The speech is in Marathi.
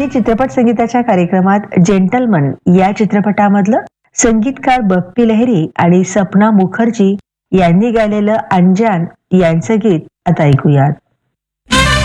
चित्रपट संगीताच्या कार्यक्रमात जेंटलमन या चित्रपटामधलं संगीतकार बप्पी लहिरी आणि सपना मुखर्जी यांनी गायलेलं अंजान यांचं गीत आता ऐकूयात.